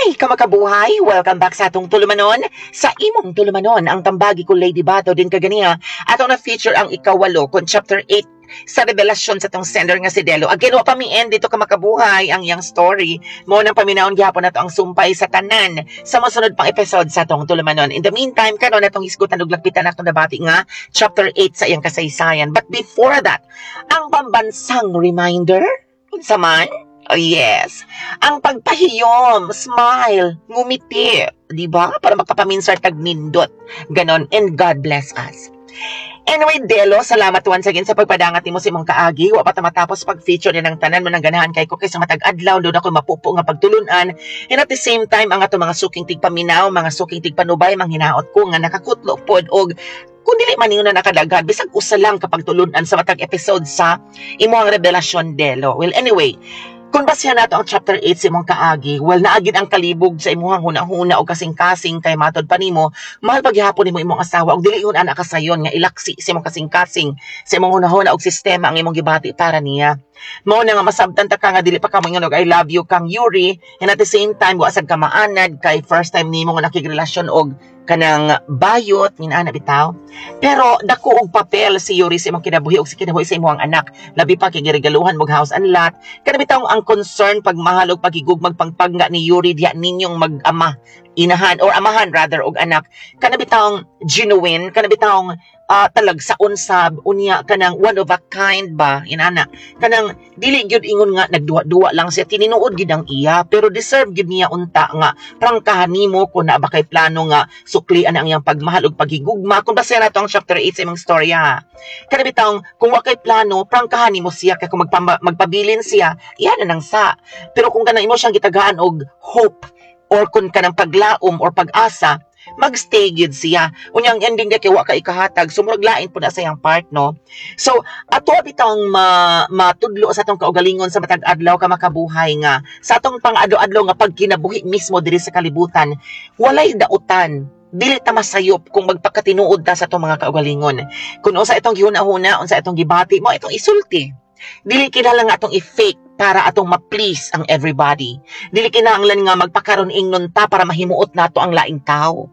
Hi, kamakabuhay! Welcome back sa atong tulumanon. Sa imong tulumanon, ang tambagi ko Lady Bato din kaganiya. Atong na-feature ang ikawalo kung chapter 8 sa revelasyon sa tong sender nga si Delo. Again, wa pa mi end dito kamakabuhay ang yang story. Mo nang paminahon gyapon nato ang sumpay sa tanan sa mosunod pang episode sa atong tulumanon. In the meantime, karon natong hisgutan ug lagpitan atong nabati nga chapter 8 sa iyang kasaysayan. But before that, ang pambansang reminder, unsa man? Oh yes. Ang pagpahiyom, smile, ngumiti, di ba? Para makapaminsar tag nindot. Ganon. And God bless us. Anyway, Delo, salamat once again sa pagpadangat nimo sa imong kaagi. Wa pa ta matapos pag-feature ni ng tanan mo ng ganahan kay ko kaysa matag adlaw do ako mapupo nga pagtulunan. And at the same time, ang ato mga suking tigpaminaw, mga suking tigpanubay, manghinaot ko nga nakakutlo pod og kung dili man na nakadaghan, bisag usa lang kapag tulunan sa matag episode sa imong revelasyon, Delo. Well, anyway, kung basihan nato ang chapter 8 sa imong kaagi, well, naagid ang kalibog sa imong hunahuna o kasing-kasing kay matod pa nimo, mahal paghihapon nimo imong asawa og dili ana ka sayon nga ilaksi sa imong kasing-kasing sa imong hunahuna og sistema ang imong gibati para niya. Mao na nga masabtan ta ka nga dili pa ka manginog I love you kang Yuri, and at the same time wa sad ka maanad kay first time nimo nga nakigrelasyon og kanang bayot ina bitaw. Pero dako og papel si Yuri sa imong kinabuhi og si kinabuhi sa imong anak, labi pa kay giregaluhan mo house and lot. Kana bitaw ang concern pagmahal og pagigugmag pangpangga ni Yuri diha ninyong mag-ama, inahan or amahan rather og anak. Kana bitaw genuine, kana bitaw talagsaon sab unya kanang one of a kind ba inana kanang dili gyud ingon nga nagduwa-duwa lang siya, tininuod gid ang iya pero deserve gid niya unta nga prangkahan nimo kun na ba kay plano nga suklian ang iyang pagmahal ug paghigugma. Kung basa nato ang chapter 8 sa imong storya, kana bitaw kung wa kay plano prangkahan nimo siya kay kung magpabilin siya iyan na nang sa, pero kung kanang imo siyang gitagaan og hope or kun kanang paglaom or pag-asa, magstay gyud siya. Unyang ending kay wa ka ikahatag, sumurag lain pud sa iyang part, no? So ato bitang matudlo sa atong kaugalingon sa matag adlaw ka makabuhay nga sa atong pang-adlaw nga pagkinabuhi mismo diri sa kalibutan, walay dautan, dili ta masayop kung magpakatinuod ta sa atong mga kaugalingon. Kung unsa itong gihuna-huna, unsa itong gibati mo, itong isulti. Dili kinahanglan nga atong i-fake para atong ma-please ang everybody. Dili kinahanglan nga magpakaron ingnon ta para mahimuot nato ang laing tao.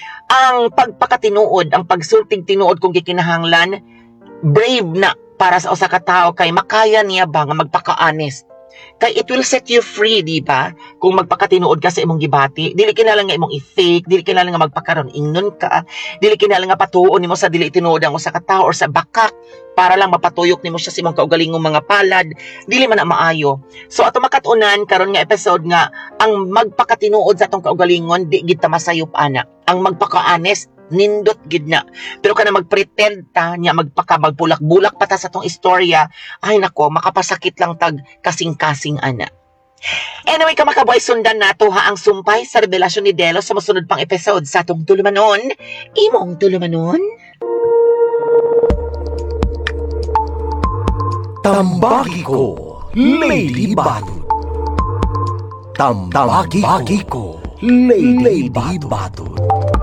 Ang pagpakatinuod, ang pagsultig tinuod kung gikinahanglan, brave na para sa usa ka tawo kay makaya niya ba nga magpaka-honest. Kay it will set you free, di ba? Kung magpakatinuod ka sa imong gibati, dili kinahanglan nga imong i-fake, dili kinahanglan nga magpakaron ingnon ka, dili kinahanglan nga patuon nimo sa dili tinuod ang usa ka tawo or sa bakak para lang mapatuyok nimo siya sa imong kaugalingong mga palad, dili man na maayo. So ato makatunan karon nga episode nga ang magpakatinuod sa atong kaugalingon di gid ta masayop ana. Ang magpaka-honest nindot gid na. Pero kana magpretend ta nya magpulak-bulak pa ta sa tong istorya, ay nako makapasakit lang tag kasing-kasing ana. Anyway, kamakaboy, sundan nato ha ang sumpay sa revelasyon ni Delo sa mosunod pang episode sa atong tulumanon. Imong tulumanon. Tambagi ko, Lady Bato. Tambagi ko, Lady Bato.